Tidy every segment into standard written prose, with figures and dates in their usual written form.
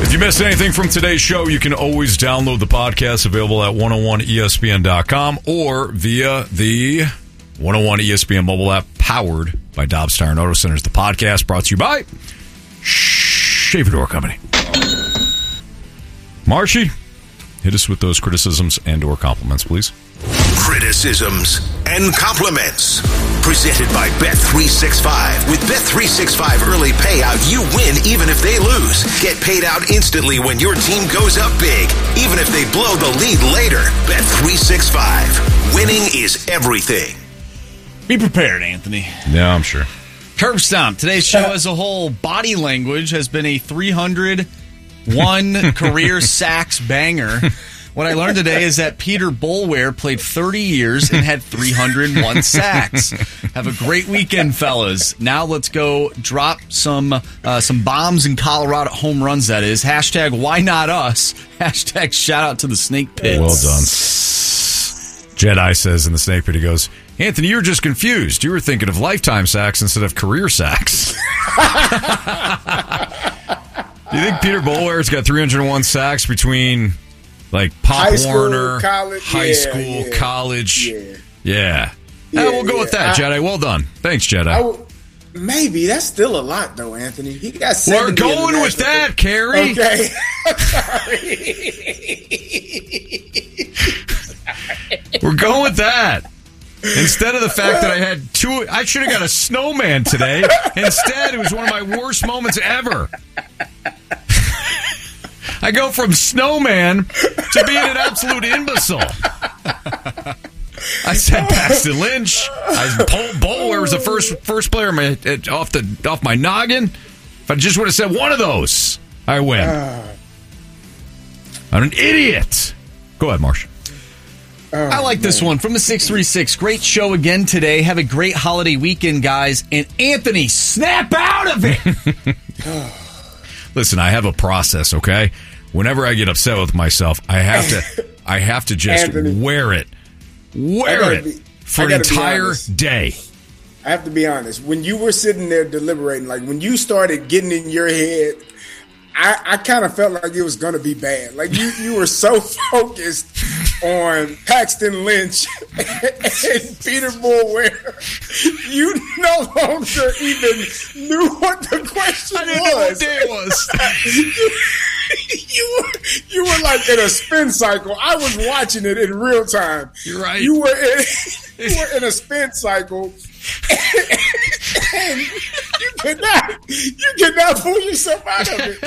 If you missed anything from today's show, you can always download the podcast available at 101ESPN.com or via the 101 ESPN mobile app powered by Dobbs Tire and Auto Centers. The podcast brought to you by Shaver Door Company. Marshy, hit us with those criticisms and or compliments, please. Criticisms and compliments. Presented by Bet365. With Bet365 early payout, you win even if they lose. Get paid out instantly when your team goes up big, even if they blow the lead later. Bet365. Winning is everything. Be prepared, Anthony. Yeah, I'm sure. Curb Stomp. Today's show as a whole, body language has been a 301 career sacks banger. What I learned today is that Peter Boulware played 30 years and had 301 sacks. Have a great weekend, fellas. Now let's go drop some bombs in Colorado, home runs, that is. Hashtag why not us. Hashtag shout out to the Snake Pits. Well done. Jedi says in the Snake Pit, he goes, Anthony, you were just confused. You were thinking of lifetime sacks instead of career sacks. Do you think Peter Boulware's got 301 sacks between... like Pop Warner, college, high school, college. Yeah. We'll go with that, Jedi. Well done. Thanks, Jedi. Maybe. That's still a lot, though, Anthony. He got 70. We're going with that, Carrie. Okay. Sorry. We're going with that. Instead of the fact that I had two, I should have got a snowman today. Instead, it was one of my worst moments ever. I go from snowman to being an absolute imbecile. I said Paxton Lynch. Boulware was the first player off my noggin. If I just would have said one of those, I win. I'm an idiot. Go ahead, Marsh. I like this one from the 636. Great show again today. Have a great holiday weekend, guys. And Anthony, snap out of it. Listen, I have a process, okay? Whenever I get upset with myself, I have to just Anthony, wear it for an entire day. I have to be honest. When you were sitting there deliberating, like when you started getting in your head, I kind of felt like it was going to be bad. Like you were so focused on Paxton Lynch and Peter Boulware, you no longer even knew what the question was. I didn't know what day it was. You were like in a spin cycle. I was watching it in real time. You're right. You were in a spin cycle, and you could not pull yourself out of it.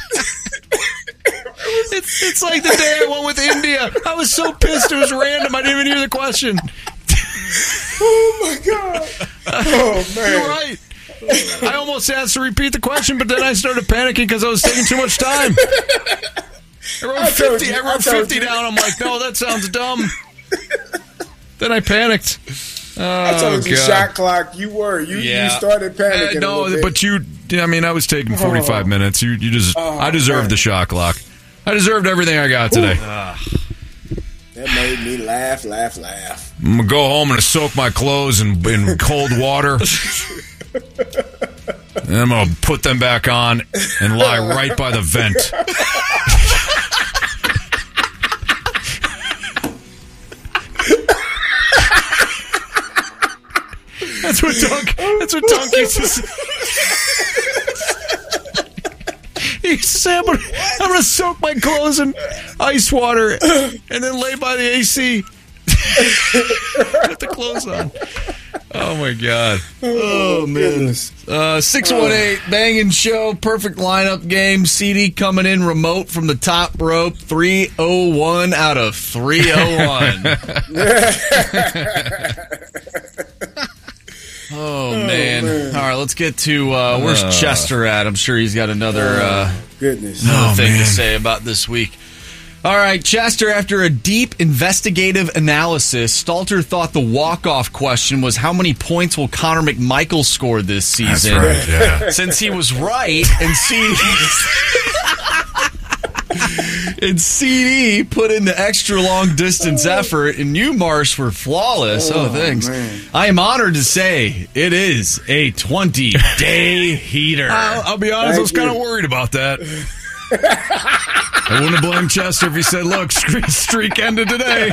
It's like the day I went with India. I was so pissed it was random. I didn't even hear the question. Oh my God! Oh man! You're right. I almost asked to repeat the question, but then I started panicking because I was taking too much time. I wrote 50 down. I'm like, no, that sounds dumb. Then I panicked. I told you, shot clock. You started panicking. No, but I was taking 45 minutes. I deserved the shot clock. I deserved everything I got today. That made me laugh. I'm gonna go home and soak my clothes in cold water. And I'm going to put them back on and lie right by the vent. That's what Dunk used to say. He used to say, I'm going to soak my clothes in ice water and then lay by the AC. Put the clothes on. Oh, my God. Oh man. 618, banging show, perfect lineup game. CD coming in remote from the top rope, 301 out of 301. Oh, man. All right, let's get to where's Chester at? I'm sure he's got another thing to say about this week. All right, Chester, after a deep investigative analysis, Stalter thought the walk-off question was how many points will Connor McMichael score this season? That's right, yeah. Since he was right, and CD put in the extra long-distance effort, and you, Marsh, were flawless. Oh, thanks. Man. I am honored to say it is a 20-day heater. I'll be honest, I was kind of worried about that. I wouldn't have blamed Chester if he said, look, streak ended today.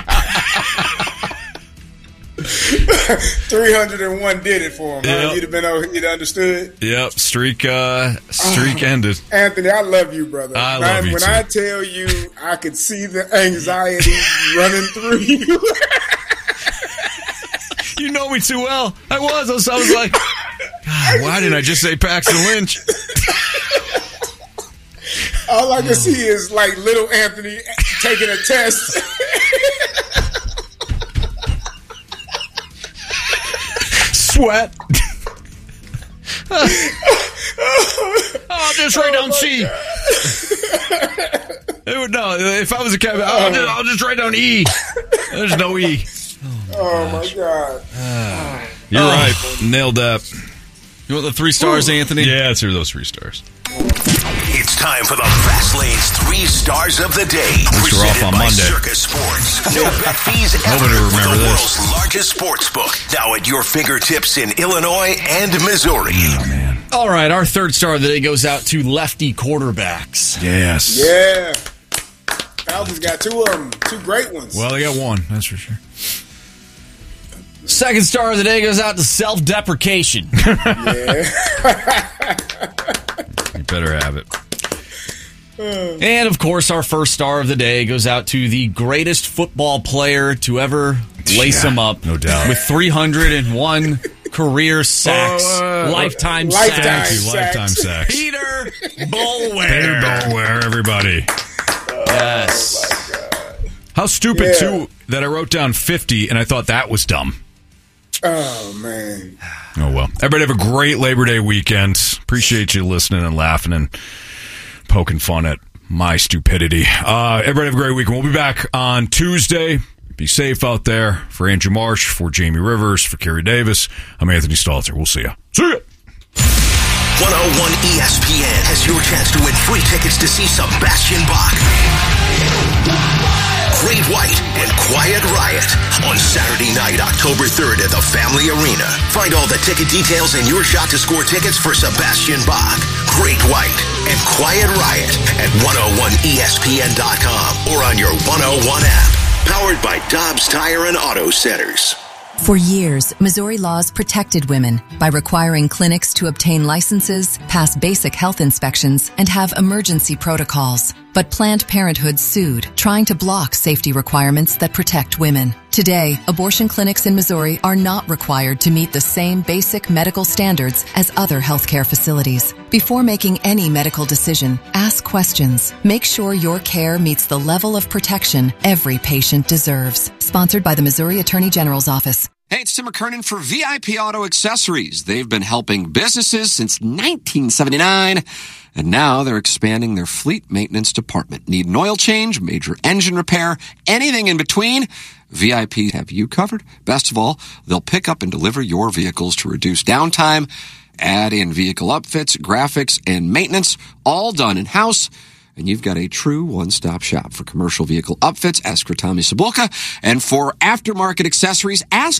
301 did it for him. Yep. Huh? You'd understood. Yep, streak ended. Anthony, I love you, brother. I love you when too. I tell you, I could see the anxiety running through you. You know me too well. I was like, God, why didn't I just say Paxton Lynch? All I can see is like little Anthony taking a test. Sweat. I'll just write down C. No, if I was a captain, I'll just write down E. There's no E. Oh my God. You're right. Nailed that. You want the 3 stars, Anthony? Yeah, let's hear those 3 stars. It's time for the Fast Lane's 3 Stars of the Day. We're off on by Monday. Circus Sports. No bet fees ever. Nobody will remember the this. world's largest sports book. Now at your fingertips in Illinois and Missouri. Oh, man. All right, our 3rd star of the day goes out to lefty quarterbacks. Yes. Yeah. Falcons got 2 of them. 2 great ones. Well, they got 1, that's for sure. 2nd star of the day goes out to self-deprecation. Yeah. You better have it. And, of course, our 1st star of the day goes out to the greatest football player to ever lace him up. No doubt. With 301 career sacks. Lifetime sacks. Thank you, lifetime sacks. Peter Boulware. Peter Boulware, everybody. Yes. How stupid, Yeah. too, that I wrote down 50 and I thought that was dumb. Oh, man. Oh, well. Everybody have a great Labor Day weekend. Appreciate you listening and laughing and poking fun at my stupidity. Everybody have a great weekend. We'll be back on Tuesday. Be safe out there. For Andrew Marsh, for Jamie Rivers, for Kerry Davis, I'm Anthony Stalter. We'll see ya. See ya! 101 ESPN has your chance to win free tickets to see Sebastian Bach, Great White, and Quiet Riot on Saturday night, October 3rd at the Family Arena. Find all the ticket details and your shot to score tickets for Sebastian Bach, Great White, and Quiet Riot at 101ESPN.com or on your 101 app. Powered by Dobbs Tire and Auto Centers. For years, Missouri laws protected women by requiring clinics to obtain licenses, pass basic health inspections, and have emergency protocols. But Planned Parenthood sued, trying to block safety requirements that protect women. Today, abortion clinics in Missouri are not required to meet the same basic medical standards as other healthcare facilities. Before making any medical decision, ask questions. Make sure your care meets the level of protection every patient deserves. Sponsored by the Missouri Attorney General's Office. Hey, it's Tim McKernan for VIP Auto Accessories. They've been helping businesses since 1979, and now they're expanding their fleet maintenance department. Need an oil change, major engine repair, anything in between? VIP have you covered. Best of all, they'll pick up and deliver your vehicles to reduce downtime, add in vehicle upfits, graphics, and maintenance, all done in-house. And you've got a true one-stop shop for commercial vehicle upfits. Ask for Tommy Cibulka. And for aftermarket accessories, ask